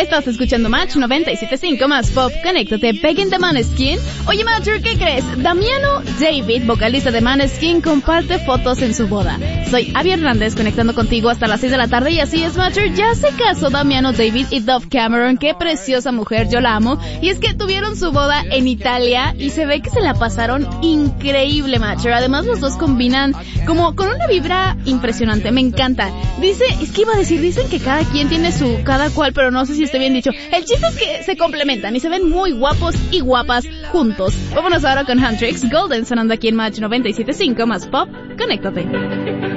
Estás escuchando Match 97.5 más Pop. Conéctate, Begging the Maneskin. Oye, Matcher, ¿qué crees? Damiano David, vocalista de Maneskin, comparte fotos en su boda. Soy Abby Hernández, conectando contigo hasta las 6 de la tarde. Y así es, Matcher, ya se casó Damiano David y Dove Cameron. Qué preciosa mujer, yo la amo. Y es que tuvieron su boda en Italia y se ve que se la pasaron increíble, Matcher. Además, los dos combinan como con una vibra impresionante. Me encanta. Dicen que cada quien tiene cada cual, pero no sé si esté bien dicho. El chiste es que se complementan y se ven muy guapos y guapas juntos. Vámonos ahora con Huntrix Golden, sonando aquí en Match 97.5 más Pop. Conéctate.